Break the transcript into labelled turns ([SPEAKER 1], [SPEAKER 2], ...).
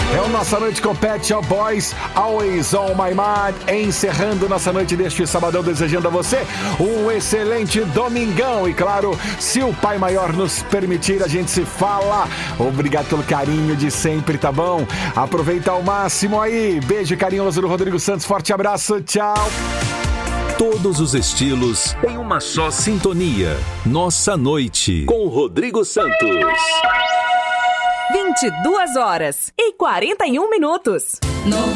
[SPEAKER 1] É o Nossa Noite com Pet Shop Boys, Always on My Mind, encerrando nossa noite deste sabadão, desejando a você um excelente domingão. E claro, se o Pai Maior nos permitir, a gente se fala. Obrigado pelo carinho de sempre, tá bom? Aproveita ao máximo aí. Beijo carinhoso do Rodrigo Santos, forte abraço, tchau.
[SPEAKER 2] Todos os estilos em uma só sintonia. Nossa Noite com Rodrigo Santos.
[SPEAKER 3] 22 horas e 41 minutos.